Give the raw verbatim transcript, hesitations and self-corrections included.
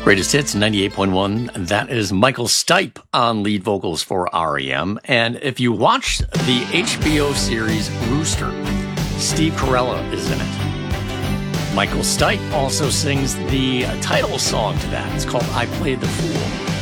Greatest Hits ninety-eight point one. That is Michael Stipe on lead vocals for R E M. And if you watch the H B O series Rooster, Steve Carella is in it. Michael Stipe also sings the title song to that. It's called I Played the Fool.